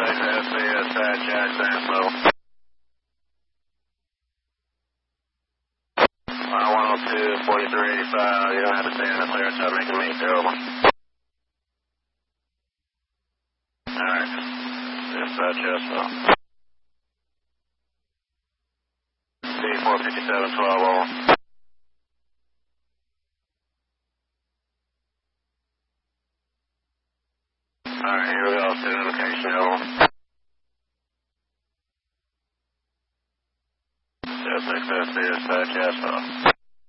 SCS Jackson, so 102, 4385, you don't have to stay in the clear until making me go. Alright, dispatch Chesville. D457-12-0. Alright, here we go, send indication, over. 06 SCS Chesville.